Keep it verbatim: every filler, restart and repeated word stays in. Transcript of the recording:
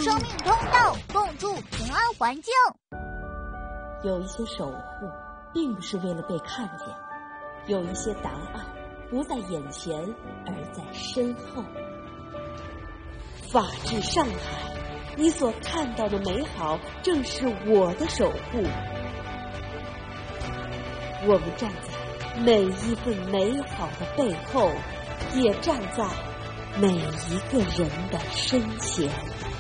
生命通道，共筑平安环境。 有一些守护并不是为了被看见，有一些答案不在眼前，而在身后。法治上海，你所看到的美好，正是我的守护。我们站在每一份美好的背后，也站在每一个人的身前。